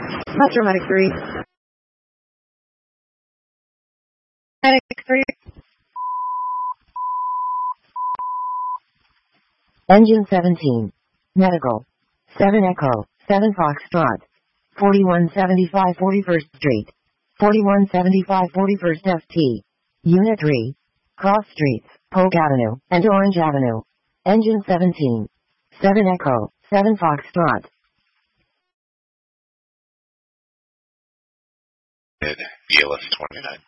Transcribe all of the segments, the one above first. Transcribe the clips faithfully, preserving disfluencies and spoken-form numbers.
Metro Medic three. Medic three. Engine seventeen. Medical. seven Echo, seven Foxtrot. forty-one seventy-five forty-first Street. forty-one seventy-five forty-first F T. Unit three. Cross Streets, Polk Avenue, and Orange Avenue. Engine seventeen. seven Echo, seven Foxtrot. Mid E L S twenty-nine.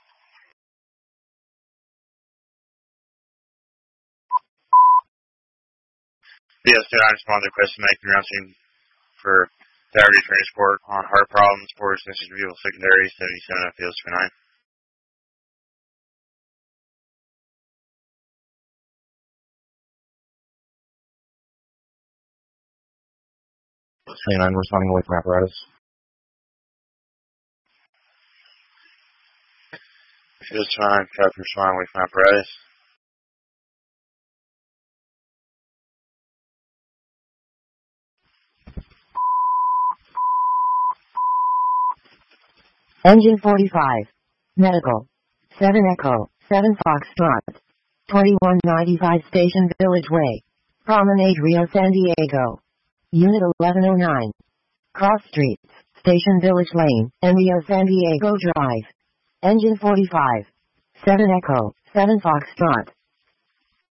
B S two nine respond to the question making announcing for Saturday transport on heart problems, Port Extension Vehicle Secondary, seventy-seven F B S twenty-nine. twenty-nine responding away from apparatus. F B S twenty-nine, copy responding away from apparatus. Engine forty-five. Medical. seven Echo, seven Foxtrot. twenty-one ninety-five Station Village Way. Promenade Rio San Diego. Unit eleven oh nine. Cross Streets, Station Village Lane, and Rio San Diego Drive. Engine forty-five. seven Echo, seven Foxtrot.